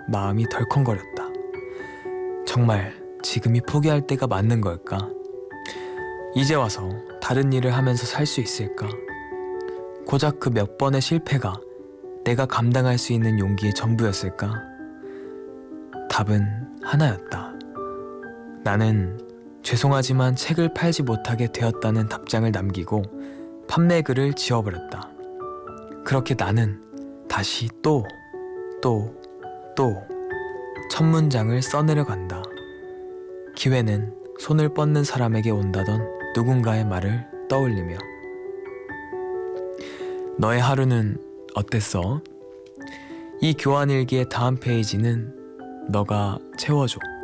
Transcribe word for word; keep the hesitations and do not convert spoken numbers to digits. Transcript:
마음이 덜컹거렸다. 정말 지금이 포기할 때가 맞는 걸까? 이제 와서 다른 일을 하면서 살 수 있을까? 고작 그 몇 번의 실패가 내가 감당할 수 있는 용기의 전부였을까? 답은 하나였다. 나는 죄송하지만 책을 팔지 못하게 되었다는 답장을 남기고 판매 글을 지워버렸다. 그렇게 나는 다시 또, 또, 또 첫 문장을 써내려 간다. 기회는 손을 뻗는 사람에게 온다던 누군가의 말을 떠올리며. 너의 하루는 어땠어? 이 교환일기의 다음 페이지는 너가 채워줘.